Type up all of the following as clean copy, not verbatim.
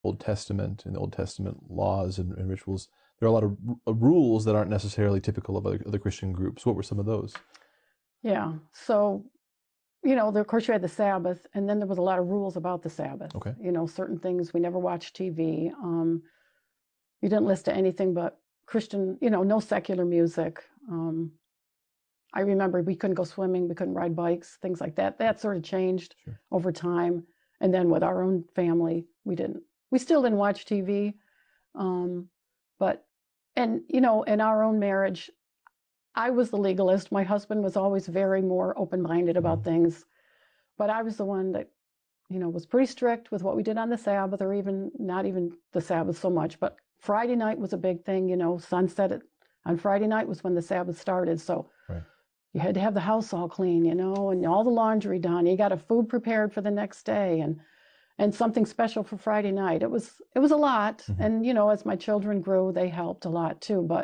Old Testament and the Old Testament laws and rituals, there are a lot of rules that aren't necessarily typical of other Christian groups. What were some of those? Yeah. So, of course you had the Sabbath, and then there was a lot of rules about the Sabbath. Okay. Certain things, we never watched TV. You didn't listen to anything but Christian, no secular music. I remember we couldn't go swimming, we couldn't ride bikes, things like that. That sort of changed Sure. over time. And then with our own family, we still didn't watch TV. But, in our own marriage, I was the legalist. My husband was always very more open-minded about things. But I was the one that, was pretty strict with what we did on the Sabbath, or even not even the Sabbath so much. But Friday night was a big thing, sunset on Friday night was when the Sabbath started. So right. You had to have the house all clean, and all the laundry done. You got a food prepared for the next day, and something special for Friday night. It was a lot. And as my children grew, they helped a lot too. But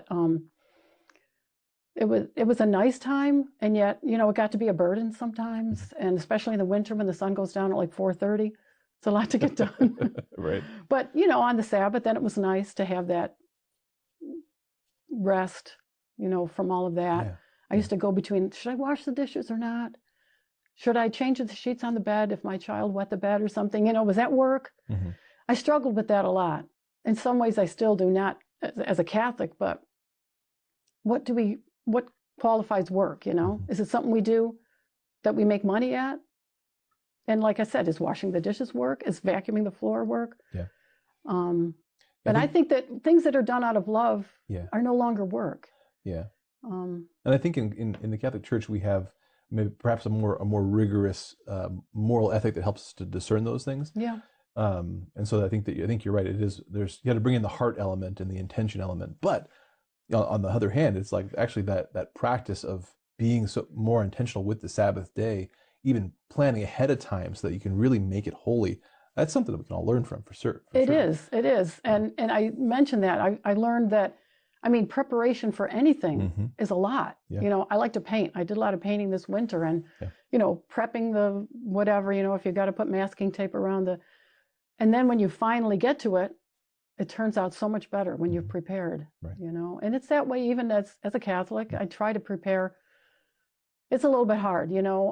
it was a nice time, and yet it got to be a burden sometimes, and especially in the winter when the sun goes down at like 4:30. It's a lot to get done. Right. But on the Sabbath, then it was nice to have that rest, from all of that. Yeah. I used to go between, should I wash the dishes or not? Should I change the sheets on the bed if my child wet the bed or something? Was that work? I struggled with that a lot. In some ways I still do, not as a Catholic, but what qualifies work, Is it something we do that we make money at? And like I said, is washing the dishes work? Is vacuuming the floor work? Yeah. But I think that things that are done out of love are no longer work. Yeah. And I think in the Catholic Church we have maybe perhaps a more rigorous moral ethic that helps us to discern those things. Yeah. And so I think you're right. You got to bring in the heart element and the intention element. But on the other hand, it's like actually that practice of being more intentional with the Sabbath day, even planning ahead of time so that you can really make it holy. That's something that we can all learn from, for sure. It is. And I mentioned that. I learned that, preparation for anything is a lot. Yeah. I like to paint. I did a lot of painting this winter, and, prepping the whatever, if you got to put masking tape around and then when you finally get to it, it turns out so much better when you've prepared, right. And it's that way even as a Catholic. I try to prepare. It's a little bit hard,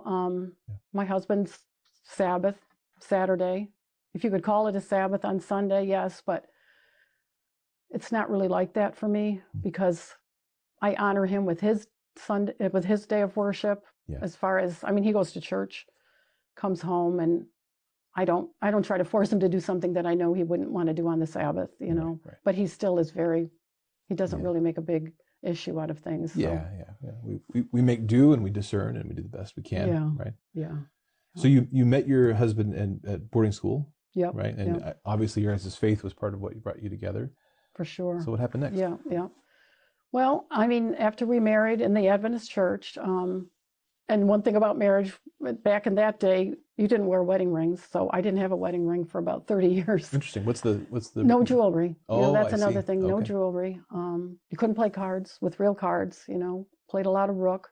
My husband's Sabbath, Saturday. If you could call it a Sabbath on Sunday, yes, but it's not really like that for me, because I honor him with his Sunday, with his day of worship. Yeah. As far as, he goes to church, comes home, and I don't try to force him to do something that I know he wouldn't want to do on the Sabbath, Right. But he still is he doesn't really make a big issue out of things. So. Yeah. We make do, and we discern, and we do the best we can. Yeah. Right. Yeah. So you met your husband at boarding school. Yep. Right. And obviously your guys' faith was part of what brought you together. For sure. So what happened next? Yeah. Well, after we married in the Adventist church, and one thing about marriage, back in that day, you didn't wear wedding rings, so I didn't have a wedding ring for about 30 years. Interesting. What's the No jewelry. Oh, that's I another see. thing. No Okay. jewelry. You couldn't play cards with real cards. Played a lot of rook.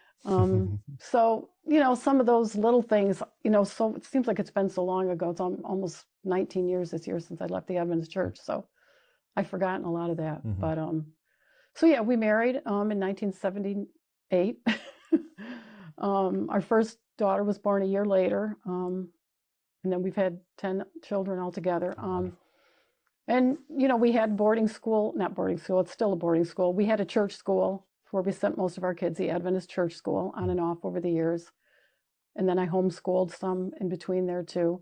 So some of those little things. So it seems like it's been so long ago. It's almost 19 years this year since I left the Adventist church. So I've forgotten a lot of that. But so yeah, we married in 1978. Our first daughter was born a year later, and then we've had 10 children altogether. And we had not boarding school, it's still a boarding school. We had a church school where we sent most of our kids, the Adventist church school, on and off over the years. And then I homeschooled some in between there too.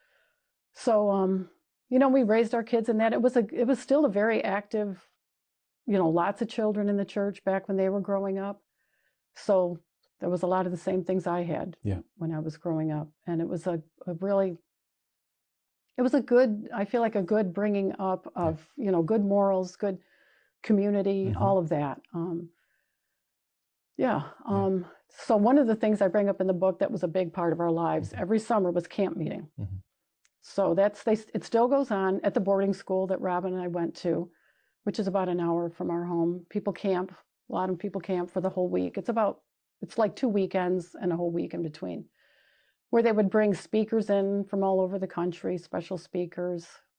So we raised our kids in that. It was still a very active, lots of children in the church back when they were growing up. So there was a lot of the same things I had when I was growing up. And it was a good, I feel like a good bringing up of, good morals, good community, all of that. So one of the things I bring up in the book that was a big part of our lives every summer was camp meeting. So it still goes on at the boarding school that Robin and I went to, which is about an hour from our home. People camp, a lot of people camp for the whole week. It's like 2 weekends and a whole week in between, where they would bring speakers in from all over the country, special speakers.